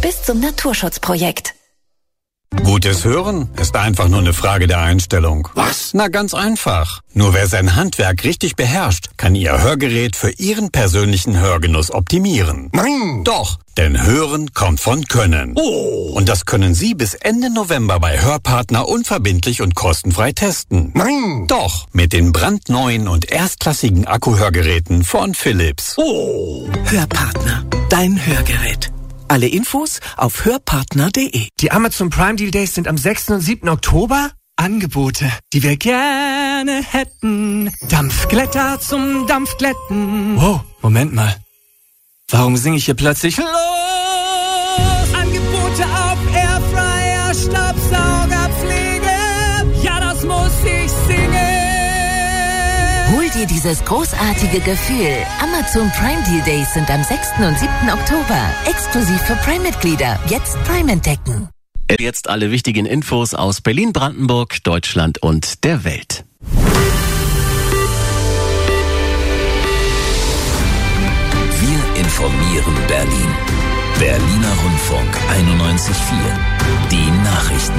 bis zum Naturschutzprojekt. Gutes Hören ist einfach nur eine Frage der Einstellung. Was? Na, ganz einfach. Nur wer sein Handwerk richtig beherrscht, kann Ihr Hörgerät für Ihren persönlichen Hörgenuss optimieren. Nein! Doch, denn Hören kommt von Können. Oh! Und das können Sie bis Ende November bei Hörpartner unverbindlich und kostenfrei testen. Nein! Doch, mit den brandneuen und erstklassigen Akkuhörgeräten von Philips. Oh! Hörpartner, dein Hörgerät. Alle Infos auf hörpartner.de. Die Amazon Prime Deal Days sind am 6. und 7. Oktober. Angebote, die wir gerne hätten. Dampfglätter zum Dampfglätten. Wow, Moment mal. Warum singe ich hier plötzlich los? Angebote auf Airfryer, Staubsaugerpflege. Ja, das muss ich singen. Hol dir dieses großartige Gefühl. Amazon Prime Deal Days sind am 6. und 7. Oktober. Exklusiv für Prime-Mitglieder. Jetzt Prime entdecken. Jetzt alle wichtigen Infos aus Berlin, Brandenburg, Deutschland und der Welt. Wir informieren Berlin. Berliner Rundfunk 91.4. Die Nachrichten.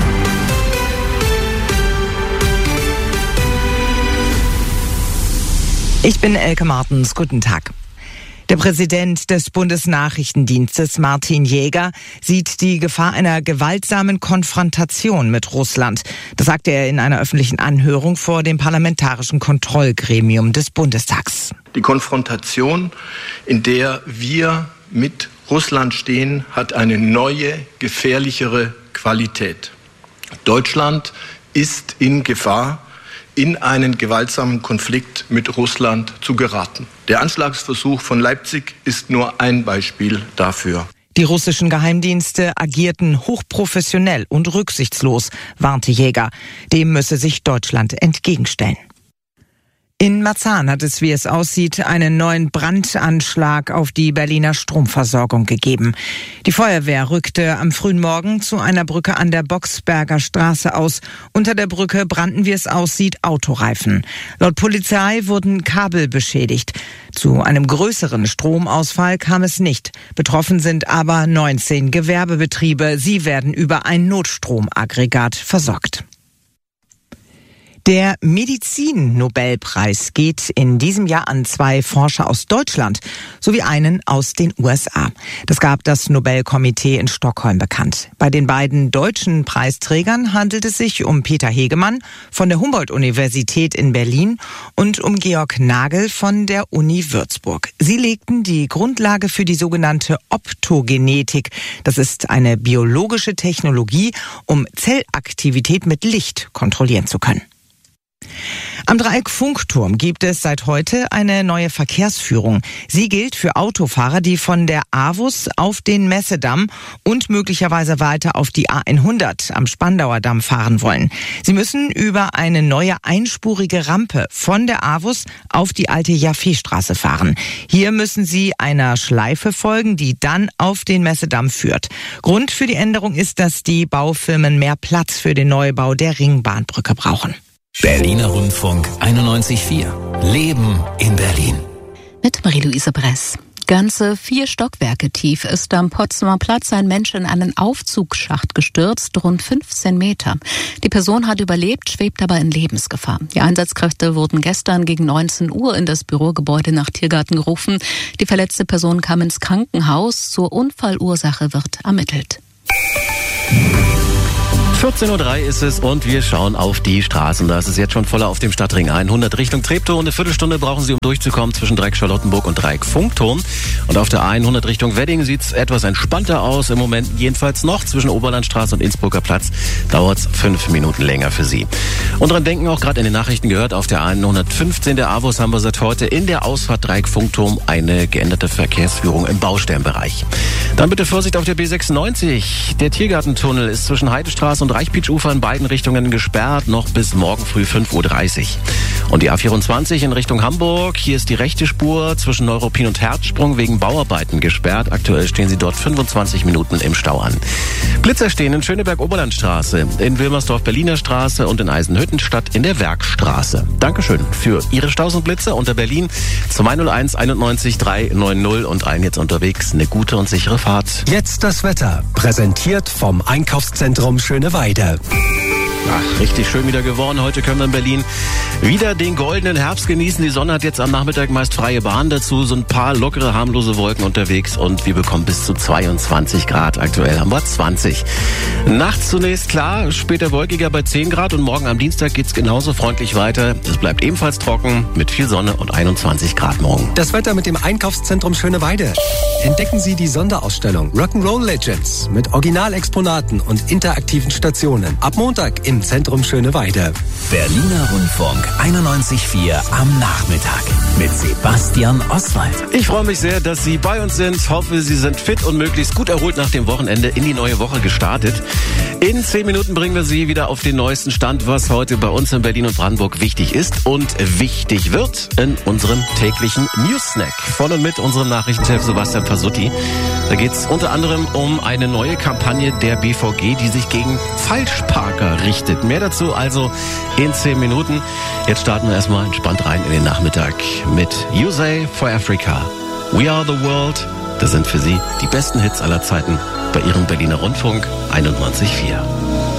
Ich bin Elke Martens. Guten Tag. Der Präsident des Bundesnachrichtendienstes, Martin Jäger, sieht die Gefahr einer gewaltsamen Konfrontation mit Russland. Das sagte er in einer öffentlichen Anhörung vor dem Parlamentarischen Kontrollgremium des Bundestags. Die Konfrontation, in der wir mit Russland stehen, hat eine neue, gefährlichere Qualität. Deutschland ist in Gefahr, in einen gewaltsamen Konflikt mit Russland zu geraten. Der Anschlagsversuch von Leipzig ist nur ein Beispiel dafür. Die russischen Geheimdienste agierten hochprofessionell und rücksichtslos, warnte Jäger. Dem müsse sich Deutschland entgegenstellen. In Marzahn hat es, wie es aussieht, einen neuen Brandanschlag auf die Berliner Stromversorgung gegeben. Die Feuerwehr rückte am frühen Morgen zu einer Brücke an der Boxberger Straße aus. Unter der Brücke brannten, wie es aussieht, Autoreifen. Laut Polizei wurden Kabel beschädigt. Zu einem größeren Stromausfall kam es nicht. Betroffen sind aber 19 Gewerbebetriebe. Sie werden über ein Notstromaggregat versorgt. Der Medizin-Nobelpreis geht in diesem Jahr an 2 Forscher aus Deutschland sowie einen aus den USA. Das gab das Nobelkomitee in Stockholm bekannt. Bei den beiden deutschen Preisträgern handelt es sich um Peter Hegemann von der Humboldt-Universität in Berlin und um Georg Nagel von der Uni Würzburg. Sie legten die Grundlage für die sogenannte Optogenetik. Das ist eine biologische Technologie, um Zellaktivität mit Licht kontrollieren zu können. Am Dreieck Funkturm gibt es seit heute eine neue Verkehrsführung. Sie gilt für Autofahrer, die von der AWUS auf den Messedamm und möglicherweise weiter auf die A100 am Spandauer Damm fahren wollen. Sie müssen über eine neue einspurige Rampe von der AWUS auf die alte Jaffe-Straße fahren. Hier müssen sie einer Schleife folgen, die dann auf den Messedamm führt. Grund für die Änderung ist, dass die Baufirmen mehr Platz für den Neubau der Ringbahnbrücke brauchen. Berliner Rundfunk 91.4. Leben in Berlin. Mit Marie-Louise Bress. Ganze 4 Stockwerke tief ist am Potsdamer Platz ein Mensch in einen Aufzugsschacht gestürzt, rund 15 Meter. Die Person hat überlebt, schwebt aber in Lebensgefahr. Die Einsatzkräfte wurden gestern gegen 19 Uhr in das Bürogebäude nach Tiergarten gerufen. Die verletzte Person kam ins Krankenhaus. Zur Unfallursache wird ermittelt. 14.03 Uhr ist es und wir schauen auf die Straßen. Da ist es jetzt schon voller auf dem Stadtring 100 Richtung Treptow. Eine Viertelstunde brauchen Sie, um durchzukommen zwischen Dreieck Charlottenburg und Dreieck Funkturm. Und auf der 100 Richtung Wedding sieht es etwas entspannter aus. Im Moment jedenfalls noch. Zwischen Oberlandstraße und Innsbrucker Platz dauert es 5 Minuten länger für Sie. Und dran denken, auch gerade in den Nachrichten gehört, auf der 115 der AWUS haben wir seit heute in der Ausfahrt Dreieck Funkturm eine geänderte Verkehrsführung im Baustellenbereich. Dann bitte Vorsicht auf der B96. Der Tiergartentunnel ist zwischen Heidestraße und Reichpitsch-Ufer in beiden Richtungen gesperrt, noch bis morgen früh 5.30 Uhr. Und die A24 in Richtung Hamburg. Hier ist die rechte Spur zwischen Neuruppin und Herzsprung wegen Bauarbeiten gesperrt. Aktuell stehen Sie dort 25 Minuten im Stau an. Blitzer stehen in Schöneberg-Oberlandstraße, in Wilmersdorf-Berliner Straße und in Eisenhüttenstadt in der Werkstraße. Dankeschön für Ihre Staus und Blitzer unter Berlin zum 101 91 390 und allen jetzt unterwegs eine gute und sichere Fahrt. Jetzt das Wetter, präsentiert vom Einkaufszentrum Schöneweide. Ach, richtig schön wieder geworden. Heute können wir in Berlin wieder den goldenen Herbst genießen. Die Sonne hat jetzt am Nachmittag meist freie Bahn dazu. So ein paar lockere, harmlose Wolken unterwegs und wir bekommen bis zu 22 Grad. Aktuell haben wir 20. Nachts zunächst klar, später wolkiger bei 10 Grad und morgen am Dienstag geht's genauso freundlich weiter. Es bleibt ebenfalls trocken mit viel Sonne und 21 Grad morgen. Das Wetter mit dem Einkaufszentrum Schöneweide. Entdecken Sie die Sonderausstellung Rock'n'Roll Legends mit Originalexponaten und interaktiven Stationen. Ab Montag im Zentrum Schöneweide. Berliner Rundfunk 91.4 am Nachmittag mit Sebastian Oswald. Ich freue mich sehr, dass Sie bei uns sind. Hoffe, Sie sind fit und möglichst gut erholt nach dem Wochenende in die neue Woche gestartet. In 10 Minuten bringen wir Sie wieder auf den neuesten Stand, was heute bei uns in Berlin und Brandenburg wichtig ist und wichtig wird in unserem täglichen News-Snack. Von und mit unserem Nachrichtenchef Sebastian Fasutti. Da geht es unter anderem um eine neue Kampagne der BVG, die sich gegen Falschparker richtet. Mehr dazu also in 10 Minuten. Jetzt starten wir erstmal entspannt rein in den Nachmittag mit USA for Africa. We Are the World. Das sind für Sie die besten Hits aller Zeiten bei Ihrem Berliner Rundfunk 91.4.